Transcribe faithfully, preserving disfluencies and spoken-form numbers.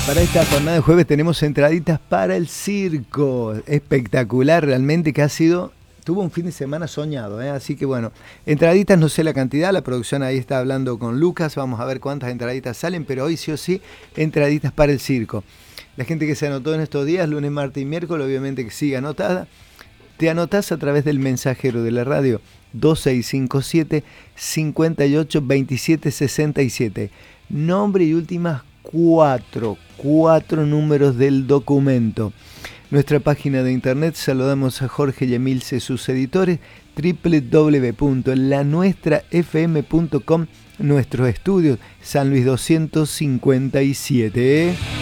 Para esta jornada de jueves tenemos entraditas para el circo. Espectacular realmente, que ha sido... Tuvo un fin de semana soñado, ¿eh? Así que bueno, entraditas no sé la cantidad, la producción ahí está hablando con Lucas, vamos a ver cuántas entraditas salen, pero hoy sí o sí, entraditas para el circo. La gente que se anotó en estos días, lunes, martes y miércoles, obviamente que sigue anotada. Te anotás a través del mensajero de la radio dos seis cinco siete, cinco ocho dos siete seis siete. Nombre y últimas cuatro, cuatro números del documento. Nuestra página de internet, saludamos a Jorge y Emilce, sus editores, doble u doble u doble u punto la nuestra f m punto com, nuestros estudios, San Luis doscientos cincuenta y siete.